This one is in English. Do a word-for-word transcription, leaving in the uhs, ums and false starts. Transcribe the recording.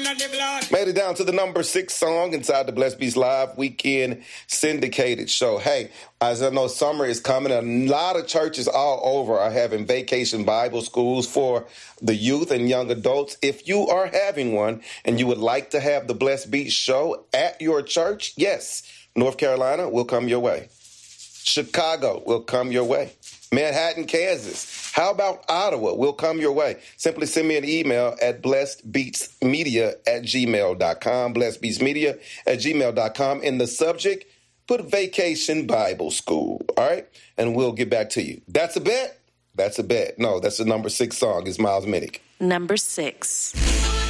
Made it down to the number six song inside the Blessed Beats Live Weekend Syndicated Show. Hey, as I know, summer is coming. A lot of churches all over are having vacation Bible schools for the youth and young adults. If you are having one and you would like to have the Blessed Beats Show at your church, yes, North Carolina will come your way. Chicago will come your way. Manhattan, Kansas. How about Ottawa? Will come your way. Simply send me an email at blessedbeatsmedia at gmail dot com. blessedbeatsmedia at gmail dot com. In the subject, put Vacation Bible School. All right? And we'll get back to you. That's a bet? That's a bet. No, that's the number six song. It's Miles Minnick. Number six.